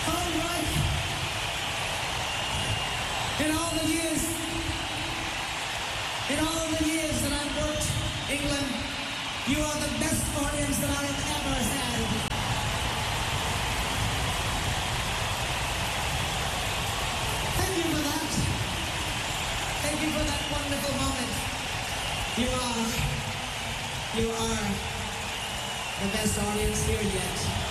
All right. In all the years that I've worked England, you are the best audience that I have ever had. Thank you for that. Thank you for that wonderful moment. You are the best audience here yet.